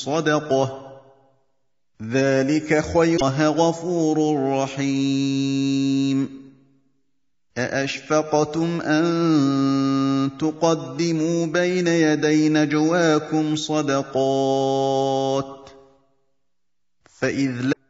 صَدَقَةٍ ذَلِكَ خَيْرٌ وَاللَّهُ غَفُورٌ رَّحِيمٌ أَأَشْفَقْتُمْ أَن تُقَدِّمُوا بَيْنَ يَدَيْ نَجْوَاكُمْ صَدَقَاتٍ فَإِذْ